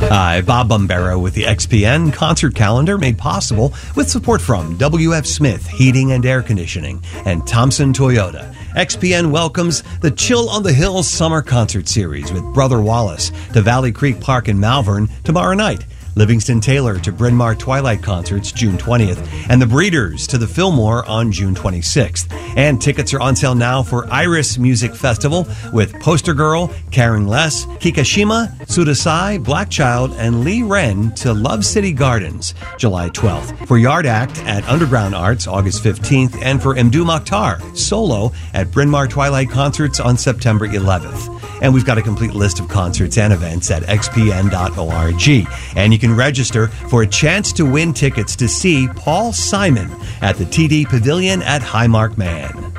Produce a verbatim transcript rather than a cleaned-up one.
Hi, Bob Bombero with the X P N concert calendar made possible with support from W F Smith Heating and Air Conditioning and Thompson Toyota. X P N welcomes the Chill on the Hills Summer Concert Series with Brother Wallace to Valley Creek Park in Malvern tomorrow night. Livingston Taylor to Bryn Mawr Twilight Concerts June twentieth, and the Breeders to the Fillmore on June twenty-sixth. And tickets are on sale now for Iris Music Festival with Poster Girl, Karen Less, Kikashima, Sudasai, Black Child, and Lee Wren to Love City Gardens July twelfth. For Yard Act at Underground Arts August fifteenth, and for Mdu Mokhtar solo at Bryn Mawr Twilight Concerts on September eleventh. And we've got a complete list of concerts and events at x p n dot org. And you can register for a chance to win tickets to see Paul Simon at the T D Pavilion at Highmark Man.